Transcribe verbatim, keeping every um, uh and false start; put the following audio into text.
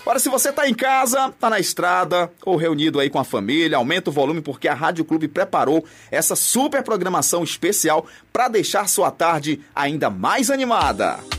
Ora, se você tá em casa, tá na estrada ou reunido aí com a família, aumenta o volume porque a Rádio Clube preparou essa super programação especial para deixar sua tarde ainda mais animada.